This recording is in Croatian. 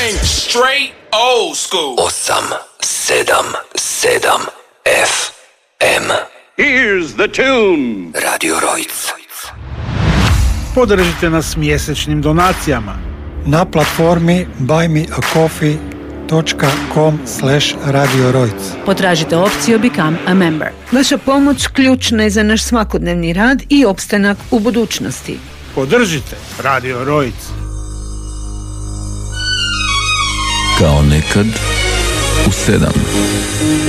came straight old school. 877 FM. Here's the tune. Radio Rojc. Podržite nas mjesečnim donacijama na platformi buymeacoffee.com/Radio Rojc. Potražite opciju Become a Member. Vaša pomoć ključna je za naš svakodnevni rad i opstanak u budućnosti. Podržite Radio Rojc. Kao nekad u 7.